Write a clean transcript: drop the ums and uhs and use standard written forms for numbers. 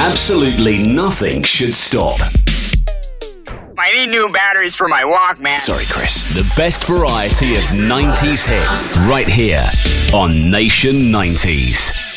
Absolutely nothing should stop. I need new batteries for my Walkman. Sorry, Chris. The best variety of 90s hits right here on Nation 90s.